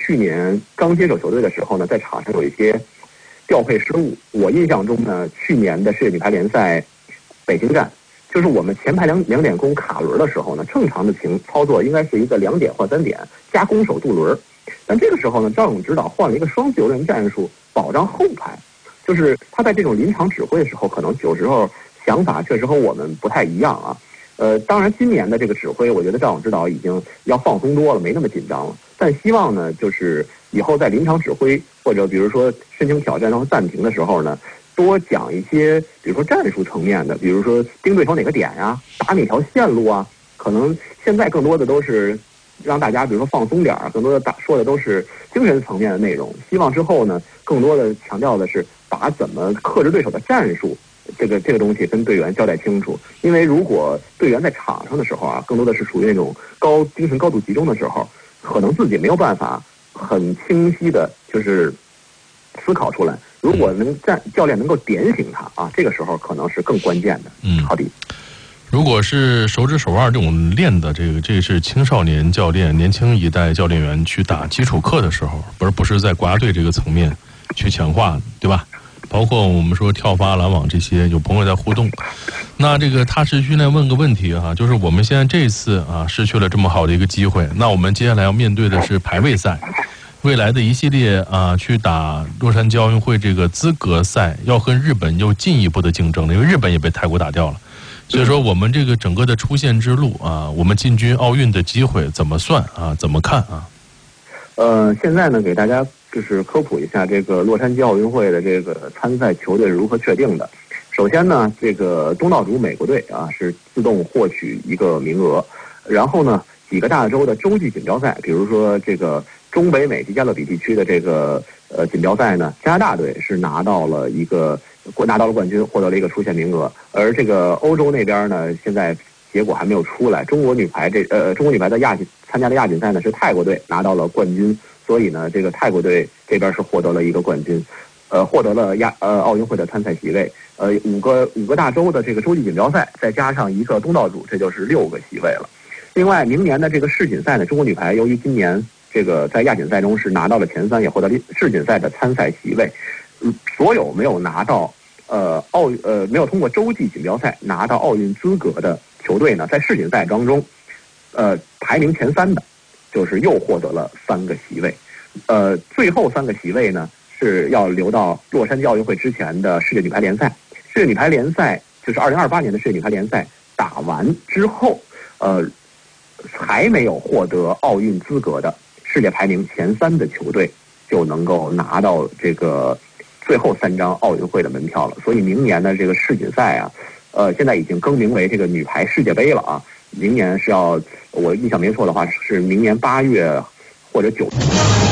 去年刚接手球队的时候呢，在场上有一些调配失误。我印象中呢，去年的世界女排联赛北京站，就是我们前排两点攻卡轮的时候呢，正常的操作应该是一个2点换3点加攻守渡轮，但这个时候呢，赵勇指导换了一个双自由人战术，保障后排。就是他在这种临场指挥的时候，可能有时候想法确实和我们不太一样啊。当然今年的这个指挥，我觉得赵勇指导已经要放松多了，没那么紧张了。但希望呢，就是以后在临场指挥或者比如说申请挑战然后暂停的时候呢，多讲一些，比如说战术层面的，比如说盯对手哪个点呀，打哪条线路啊。可能现在更多的都是让大家比如说放松点儿，更多的说的都是精神层面的内容。希望之后呢，更多的强调的是把怎么克制对手的战术。这个东西跟队员交代清楚，因为如果队员在场上的时候啊，更多的是属于那种精神高度集中的时候，可能自己没有办法很清晰的，就是思考出来。如果教练能够点醒他啊，这个时候可能是更关键的。好的。 如果是手指手腕这种练的，这是青少年教练、年轻一代教练员去打基础课的时候，不是在国家队这个层面去强化，对吧？包括我们说跳发、拦网这些，有朋友在互动。那这个踏实训练问个问题哈，就是我们现在这次啊失去了这么好的一个机会，那我们接下来要面对的是排位赛，未来的一系列啊去打洛杉矶奥运会这个资格赛，要和日本又进一步的竞争了，因为日本也被泰国打掉了。所以说我们这个整个的出线之路啊，我们进军奥运的机会怎么算啊？怎么看啊？ 现在呢，给大家就是科普一下这个洛杉矶奥运会的这个参赛球队是如何确定的。首先呢，这个东道主美国队啊是自动获取一个名额，然后呢，几个大洲的洲际锦标赛，比如说这个中北美及加勒比地区的这个锦标赛呢，加拿大队是拿到了冠军，获得了一个出线名额。而这个欧洲那边呢，现在结果还没有出来。中国女排的参加的亚锦赛呢是泰国队拿到了冠军，所以呢，这个泰国队这边是获得了一个冠军，获得了奥运会的参赛席位。五个大洲的这个洲际锦标赛，再加上一个东道主，这就是6个席位了。另外，明年的这个世锦赛呢，中国女排由于今年这个在亚锦赛中是拿到了前3，也获得了世锦赛的参赛席位。所有没有拿到没有通过洲际锦标赛拿到奥运资格的球队呢，在世锦赛当中，排名前3的，就是又获得了3个席位。最后3个席位呢是要留到洛杉矶奥运会之前的世界女排联赛。世界女排联赛就是2028年的世界女排联赛打完之后，还没有获得奥运资格的世界排名前3的球队就能够拿到这个最后3张奥运会的门票了。所以明年的这个世锦赛啊，现在已经更名为这个女排世界杯了啊。明年是我印象没错的话，是明年8月或者9月。